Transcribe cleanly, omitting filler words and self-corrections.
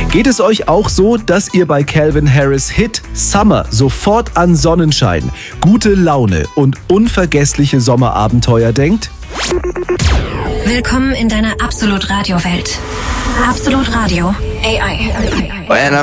Geht es euch auch so, dass ihr bei Calvin Harris Hit Summer sofort an Sonnenschein, gute Laune und unvergessliche Sommerabenteuer denkt? Willkommen in deiner Absolut Radio Welt. Absolut Radio AI.